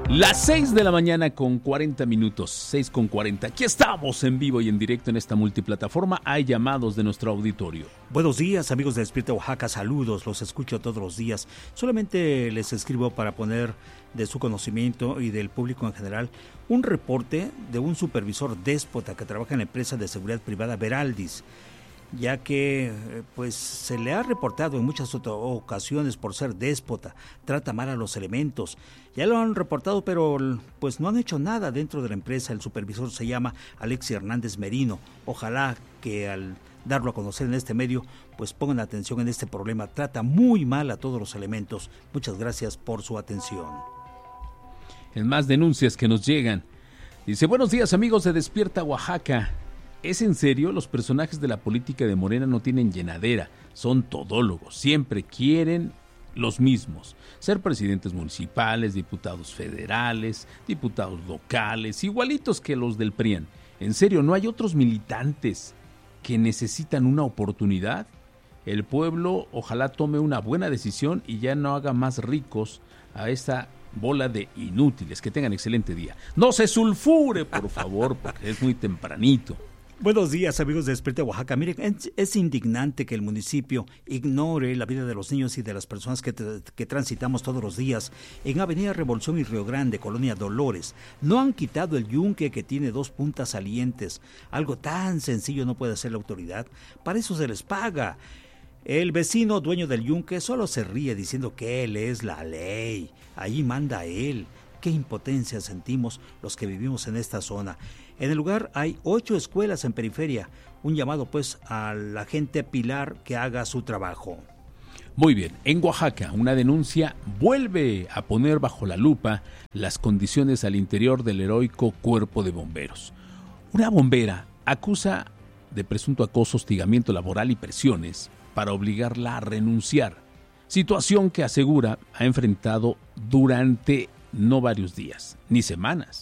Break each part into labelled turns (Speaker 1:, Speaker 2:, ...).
Speaker 1: Las 6 de la mañana con 40 minutos, 6 con 40. Aquí estamos en vivo y en directo en esta multiplataforma. Hay llamados de nuestro auditorio.
Speaker 2: Buenos días, amigos de Despierta Oaxaca, saludos, los escucho todos los días. Solamente les escribo para poner de su conocimiento y del público en general un reporte de un supervisor déspota que trabaja en la empresa de seguridad privada Veraldis, ya que pues se le ha reportado en muchas ocasiones por ser déspota, trata mal a los elementos. Ya lo han reportado, pero pues no han hecho nada dentro de la empresa. El supervisor se llama Alexis Hernández Merino. Ojalá que al darlo a conocer en este medio, pues pongan atención en este problema. Trata muy mal a todos los elementos. Muchas gracias por su atención.
Speaker 1: En más denuncias que nos llegan. Dice, buenos días amigos de Despierta Oaxaca. ¿Es en serio? Los personajes de la política de Morena no tienen llenadera, son todólogos, siempre quieren los mismos, ser presidentes municipales, diputados federales, diputados locales, igualitos que los del PRIAN. ¿En serio no hay otros militantes que necesitan una oportunidad? El pueblo ojalá tome una buena decisión y ya no haga más ricos a esta bola de inútiles. Que tengan excelente día. No se sulfure, por favor, porque es muy tempranito.
Speaker 2: Buenos días, amigos de Despierta Oaxaca. Miren, es indignante que el municipio ignore la vida de los niños y de las personas que transitamos todos los días. En Avenida Revolución y Río Grande, Colonia Dolores, no han quitado el yunque que tiene 2 puntas salientes. Algo tan sencillo no puede hacer la autoridad. Para eso se les paga. El vecino dueño del yunque solo se ríe diciendo que él es la ley. Ahí manda él. Qué impotencia sentimos los que vivimos en esta zona. En el lugar hay 8 escuelas en periferia. Un llamado pues a la gente pilar que haga su trabajo.
Speaker 1: Muy bien, en Oaxaca una denuncia vuelve a poner bajo la lupa las condiciones al interior del heroico cuerpo de bomberos. Una bombera acusa de presunto acoso, hostigamiento laboral y presiones para obligarla a renunciar. Situación que asegura ha enfrentado durante no varios días, ni semanas,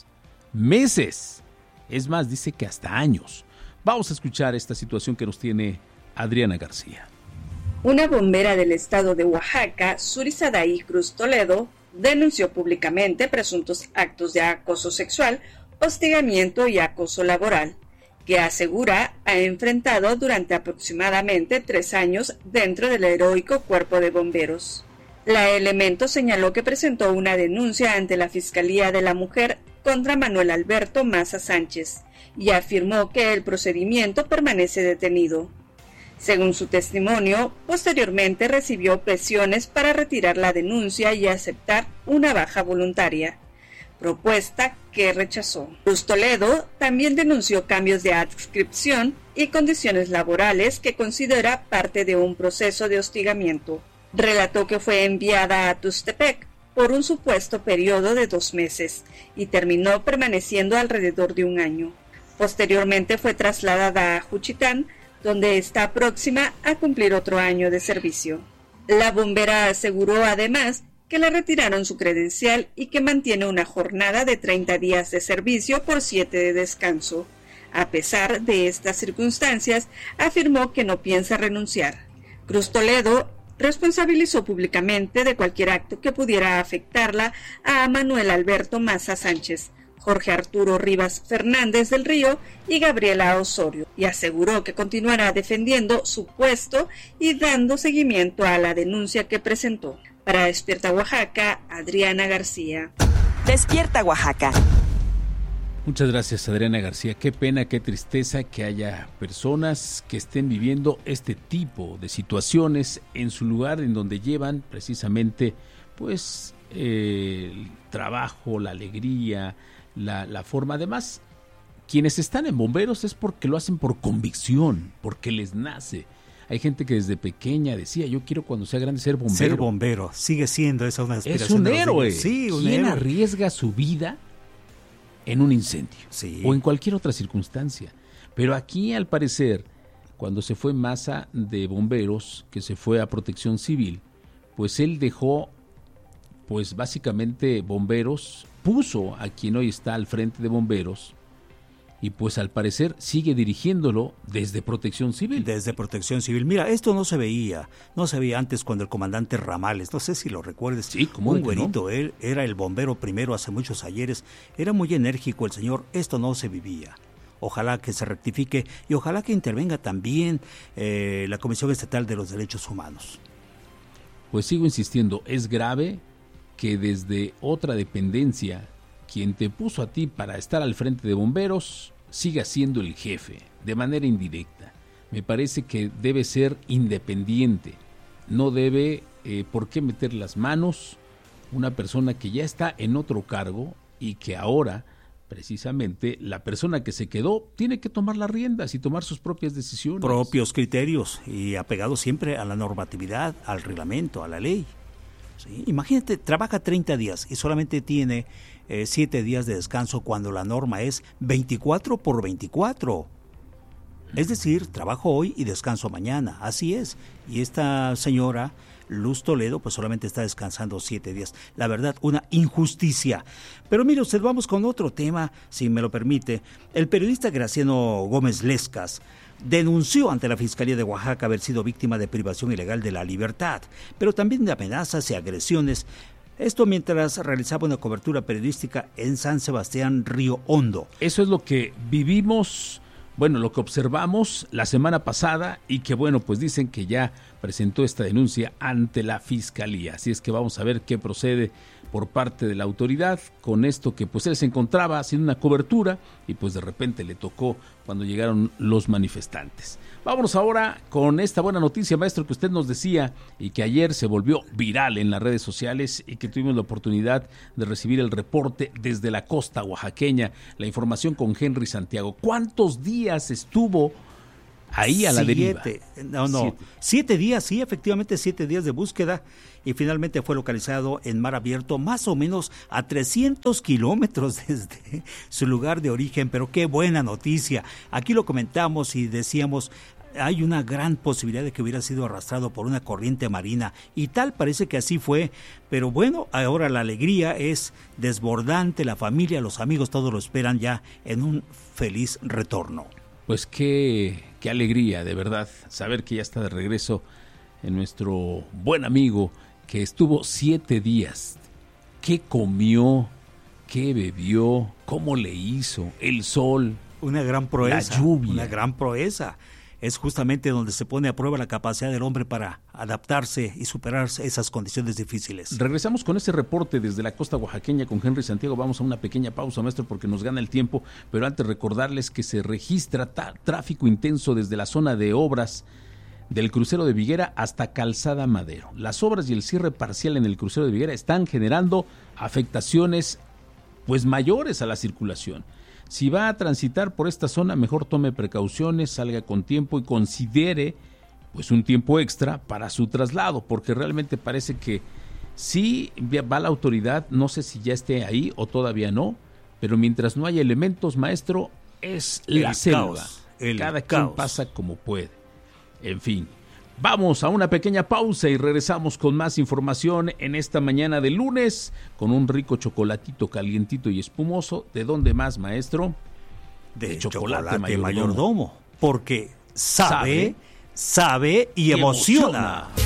Speaker 1: meses. Es más, dice que hasta años. Vamos a escuchar esta situación que nos tiene Adriana García.
Speaker 3: Una bombera del estado de Oaxaca, Surizadaí Cruz Toledo, denunció públicamente presuntos actos de acoso sexual, hostigamiento y acoso laboral, que asegura ha enfrentado durante aproximadamente 3 años dentro del heroico cuerpo de bomberos. La Elemento señaló que presentó una denuncia ante la Fiscalía de la Mujer contra Manuel Alberto Maza Sánchez y afirmó que el procedimiento permanece detenido. Según su testimonio, posteriormente recibió presiones para retirar la denuncia y aceptar una baja voluntaria, propuesta que rechazó. Cruz Toledo también denunció cambios de adscripción y condiciones laborales que considera parte de un proceso de hostigamiento. Relató que fue enviada a Tuxtepec por un supuesto periodo de 2 meses y terminó permaneciendo alrededor de 1 año. Posteriormente fue trasladada a Juchitán, donde está próxima a cumplir otro año de servicio. La bombera aseguró además que le retiraron su credencial y que mantiene una jornada de 30 días de servicio por 7 de descanso. A pesar de estas circunstancias, afirmó que no piensa renunciar. Cruz Toledo responsabilizó públicamente de cualquier acto que pudiera afectarla a Manuel Alberto Maza Sánchez, Jorge Arturo Rivas Fernández del Río y Gabriela Osorio, y aseguró que continuará defendiendo su puesto y dando seguimiento a la denuncia que presentó. Para Despierta Oaxaca, Adriana García.
Speaker 4: Despierta Oaxaca.
Speaker 1: Muchas gracias, Adriana García. Qué pena, qué tristeza que haya personas que estén viviendo este tipo de situaciones en su lugar en donde llevan precisamente pues el trabajo, la alegría, la forma. Además, quienes están en bomberos es porque lo hacen por convicción, porque les nace. Hay gente que desde pequeña decía, yo quiero cuando sea grande ser bombero.
Speaker 2: Ser bombero, sigue siendo esa una aspiración.
Speaker 1: Es un héroe.
Speaker 2: Sí, un
Speaker 1: ¿Quién
Speaker 2: héroe
Speaker 1: arriesga su vida en un incendio?
Speaker 2: Sí.
Speaker 1: O en cualquier otra circunstancia. Pero aquí, al parecer, cuando se fue Maza de bomberos, que se fue a Protección Civil, pues él dejó, pues básicamente bomberos, puso a quien hoy está al frente de bomberos, y pues al parecer sigue dirigiéndolo desde Protección Civil.
Speaker 2: Desde Protección Civil. Mira, esto no se veía antes cuando el comandante Ramales, no sé si lo recuerdes,
Speaker 1: sí, como
Speaker 2: un güerito, ¿no? Él era el bombero primero hace muchos ayeres, era muy enérgico el señor, esto no se vivía. Ojalá que se rectifique y ojalá que intervenga también la Comisión Estatal de los Derechos Humanos.
Speaker 1: Pues sigo insistiendo, es grave que desde otra dependencia, quien te puso a ti para estar al frente de bomberos, siga siendo el jefe, de manera indirecta. Me parece que debe ser independiente, no debe por qué meter las manos una persona que ya está en otro cargo y que ahora, precisamente, la persona que se quedó tiene que tomar las riendas y tomar sus propias decisiones.
Speaker 2: Propios criterios y apegado siempre a la normatividad, al reglamento, a la ley. ¿Sí? Imagínate, trabaja 30 días y solamente tiene 7 días de descanso cuando la norma es 24 por 24. Es decir, trabajo hoy y descanso mañana, así es. Y esta señora, Luz Toledo, pues solamente está descansando 7 días. La verdad, una injusticia. Pero mire usted, vamos con otro tema, si me lo permite. El periodista Graciano Gómez Lescas denunció ante la Fiscalía de Oaxaca haber sido víctima de privación ilegal de la libertad, pero también de amenazas y agresiones. Esto mientras realizaba una cobertura periodística en San Sebastián, Río Hondo.
Speaker 1: Eso es lo que vivimos, bueno, lo que observamos la semana pasada y que, bueno, pues dicen que ya presentó esta denuncia ante la Fiscalía. Así es que vamos a ver qué procede por parte de la autoridad con esto que pues él se encontraba haciendo una cobertura y pues de repente le tocó cuando llegaron los manifestantes. Vámonos ahora con esta buena noticia, maestro, que usted nos decía y que ayer se volvió viral en las redes sociales y que tuvimos la oportunidad de recibir el reporte desde la costa oaxaqueña, la información con Henry Santiago. ¿Cuántos días estuvo ahí a la deriva?
Speaker 2: 7 días, sí, efectivamente 7 días de búsqueda y finalmente fue localizado en mar abierto, más o menos a 300 kilómetros desde su lugar de origen, pero qué buena noticia. Aquí lo comentamos y decíamos, hay una gran posibilidad de que hubiera sido arrastrado por una corriente marina y tal parece que así fue, pero bueno, ahora la alegría es desbordante, la familia, los amigos, todos lo esperan ya en un feliz retorno.
Speaker 1: Pues qué alegría, de verdad, saber que ya está de regreso en nuestro buen amigo que estuvo 7 días. ¿Qué comió? ¿Qué bebió? ¿Cómo le hizo? El sol.
Speaker 2: Una gran proeza.
Speaker 1: La lluvia.
Speaker 2: Una gran proeza. Es justamente donde se pone a prueba la capacidad del hombre para adaptarse y superar esas condiciones difíciles.
Speaker 1: Regresamos con ese reporte desde la costa oaxaqueña con Henry Santiago. Vamos a una pequeña pausa, maestro, porque nos gana el tiempo, pero antes recordarles que se registra tráfico intenso desde la zona de obras del crucero de Viguera hasta Calzada Madero. Las obras y el cierre parcial en el crucero de Viguera están generando afectaciones pues mayores a la circulación. Si va a transitar por esta zona, mejor tome precauciones, salga con tiempo y considere pues un tiempo extra para su traslado, porque realmente parece que sí va la autoridad, no sé si ya esté ahí o todavía no, pero mientras no haya elementos, maestro, es la selva. Cada quien pasa como puede. En fin, vamos a una pequeña pausa y regresamos con más información en esta mañana de lunes con un rico chocolatito calientito y espumoso. ¿De dónde más, maestro?
Speaker 2: De chocolate mayordomo. Porque sabe y emociona.